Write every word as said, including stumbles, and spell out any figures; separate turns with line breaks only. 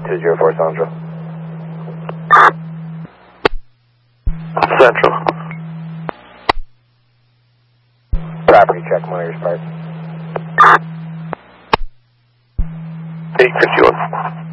two zero four Central.
Central.
Property check, Myers Park.
eight fifty-one.